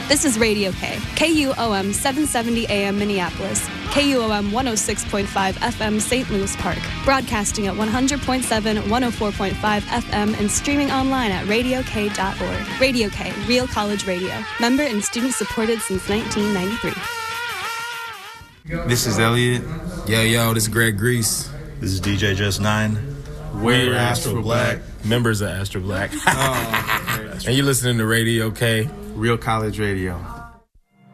This is Radio K, KUOM 770 AM Minneapolis, KUOM 106.5 FM St. Louis Park, broadcasting at 100.7, 104.5 FM, and streaming online at radiok.org. Radio K, Real College Radio, member and student supported since 1993. This is Elliot. Yo, this is Greg Grease. This is DJ Just 9. We're Astro Black. Members of Astro Black. And you're listening to Radio K. Real College Radio.